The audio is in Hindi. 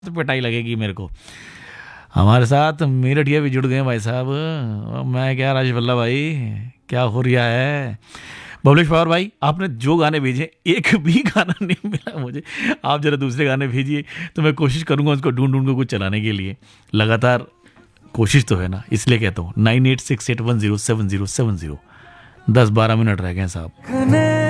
तो पिटाई लगेगी मेरे को। हमारे साथ मेरठिया भी जुड़ गए भाई साहब। मैं क्या राजेश वल्लभ भाई, क्या हो रहा है? बबलेश पवार भाई, आपने जो गाने भेजे एक भी गाना नहीं मिला मुझे। आप जरा दूसरे गाने भेजिए तो मैं कोशिश करूंगा उसको ढूंढ ढूंढ को कुछ चलाने के लिए। लगातार कोशिश तो है ना, इसलिए कहता हूँ 9868107070। 10-12 मिनट रह गए साहब।